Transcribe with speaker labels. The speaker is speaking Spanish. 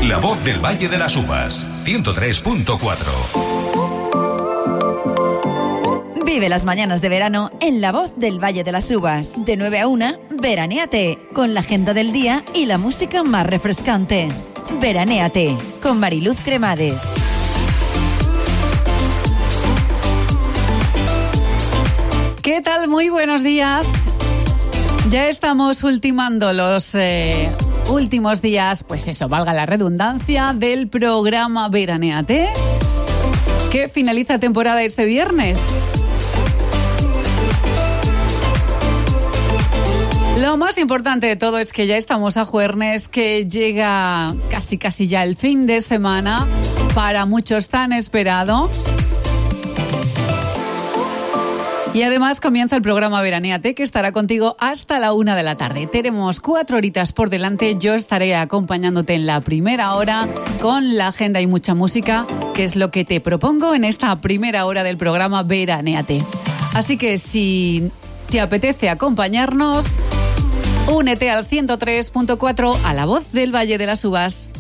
Speaker 1: La Voz del Valle de las Uvas, 103.4.
Speaker 2: Vive las mañanas de verano en La Voz del Valle de las Uvas. De 9 a 1, veranéate, con la agenda del día y la música más refrescante. Veranéate, con Mariluz Cremades.
Speaker 3: ¿Qué tal? Muy buenos días. Ya estamos ultimando los últimos días, pues eso, valga la redundancia, del programa Veranéate, que finaliza temporada este viernes. Lo más importante de todo es que ya estamos a jueves, que llega casi ya el fin de semana, para muchos tan esperado. Y además comienza el programa Veranéate, que estará contigo hasta la 1 de la tarde. Tenemos 4 horitas por delante. Yo estaré acompañándote en la primera hora con la agenda y mucha música, que es lo que te propongo en esta primera hora del programa Veranéate. Así que si te apetece acompañarnos, únete al 103.4 a La Voz del Valle de las Uvas.